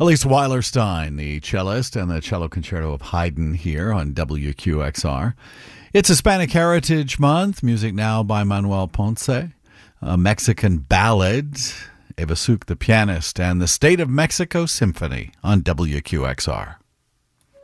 Elise Weilerstein, the cellist, and the cello concerto of Haydn here on WQXR. It's Hispanic Heritage Month. Music now by Manuel Ponce. A Mexican ballad, Eva Suk the pianist, and the State of Mexico Symphony on WQXR.